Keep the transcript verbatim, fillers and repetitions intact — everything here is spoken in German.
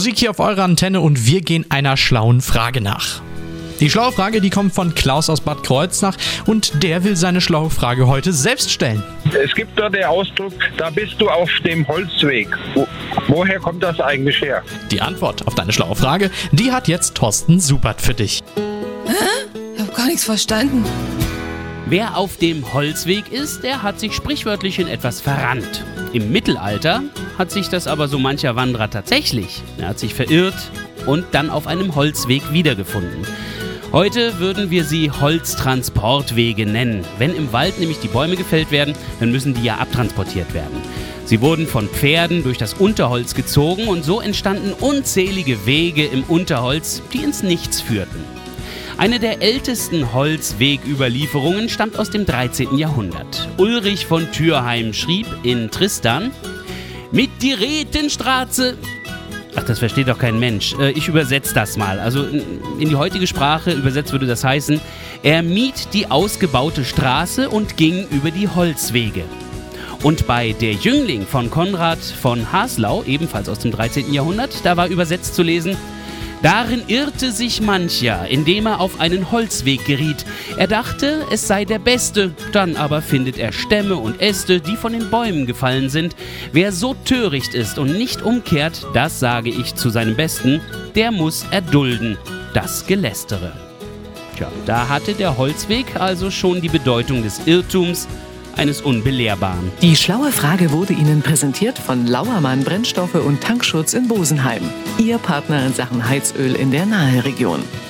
Musik hier auf eurer Antenne und wir gehen einer schlauen Frage nach. Die schlaue Frage, die kommt von Klaus aus Bad Kreuznach und der will seine schlaue Frage heute selbst stellen. Es gibt da den Ausdruck, da bist du auf dem Holzweg. Wo, woher kommt das eigentlich her? Die Antwort auf deine schlaue Frage, die hat jetzt Thorsten Subert für dich. Hä? Ich hab gar nichts verstanden. Wer auf dem Holzweg ist, der hat sich sprichwörtlich in etwas verrannt. Im Mittelalter hat sich das aber so mancher Wanderer tatsächlich. Er hat sich verirrt und dann auf einem Holzweg wiedergefunden. Heute würden wir sie Holztransportwege nennen. Wenn im Wald nämlich die Bäume gefällt werden, dann müssen die ja abtransportiert werden. Sie wurden von Pferden durch das Unterholz gezogen und so entstanden unzählige Wege im Unterholz, die ins Nichts führten. Eine der ältesten Holzwegüberlieferungen stammt aus dem dreizehnten Jahrhundert. Ulrich von Thürheim schrieb in Tristan: Mit die Retenstraße. Ach, das versteht doch kein Mensch. Ich übersetze das mal. Also in die heutige Sprache übersetzt würde das heißen: Er mied die ausgebaute Straße und ging über die Holzwege. Und bei Der Jüngling von Konrad von Haslau, ebenfalls aus dem dreizehnten Jahrhundert, da war übersetzt zu lesen: Darin irrte sich mancher, indem er auf einen Holzweg geriet. Er dachte, es sei der beste, dann aber findet er Stämme und Äste, die von den Bäumen gefallen sind. Wer so töricht ist und nicht umkehrt, das sage ich zu seinem Besten, der muss erdulden das Gelästere. Tja, da hatte der Holzweg also schon die Bedeutung des Irrtums, eines Unbelehrbaren. Die schlaue Frage wurde Ihnen präsentiert von Lauermann Brennstoffe und Tankschutz in Bosenheim. Ihr Partner in Sachen Heizöl in der Naheregion.